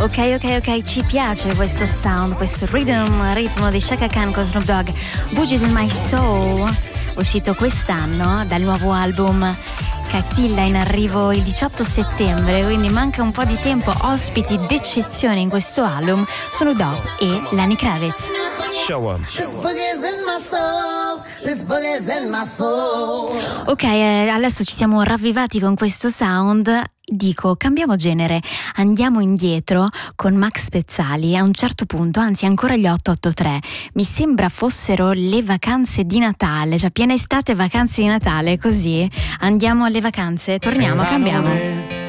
Ok, ci piace questo sound, questo ritmo di Chaka Khan con Snoop Dogg. Boogies in My Soul, uscito quest'anno dal nuovo album Cazzilla, in arrivo il 18 settembre, quindi manca un po' di tempo. Ospiti d'eccezione in questo album sono Dogg e Lenny Kravitz. Show 'em. Ok, adesso ci siamo ravvivati con questo sound. Dico, cambiamo genere, andiamo indietro con Max Pezzali. A un certo punto, anzi ancora gli 883, mi sembra fossero le vacanze di Natale, cioè piena estate, vacanze di Natale, così andiamo alle vacanze, torniamo, cambiamo.